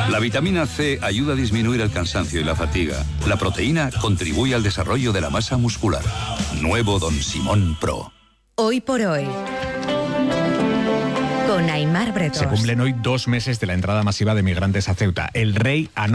La vitamina C ayuda a disminuir el cansancio y la fatiga. La proteína contribuye al desarrollo de la masa muscular. Nuevo Don Simón Pro. Hoy por hoy, con Aimar Bretós. Se cumplen hoy 2 meses de la entrada masiva de migrantes a Ceuta. El rey